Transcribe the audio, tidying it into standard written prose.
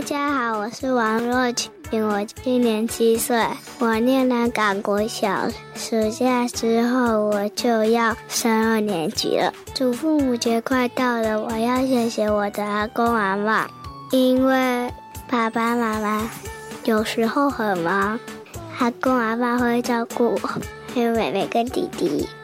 家好，我是王若晴，我今年7岁，我念南港国小，暑假之后我就要升2年级了。祖父母节快到了，我要谢谢我的阿公阿嬷，因为爸爸妈妈有时候很忙，阿公阿嬷会照顾我，还有妹妹跟弟弟。